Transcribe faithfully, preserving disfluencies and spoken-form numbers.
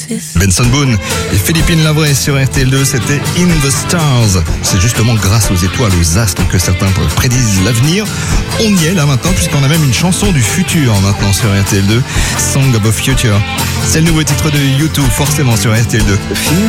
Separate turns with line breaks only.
Benson Boone et Philippine Lavray sur R T L deux, c'était In the Stars. C'est justement grâce aux étoiles, aux astres que certains prédisent l'avenir. On y est là maintenant puisqu'on a même une chanson du futur maintenant sur R T L deux, Song of the Future. C'est le nouveau titre de U deux forcément sur R T L deux.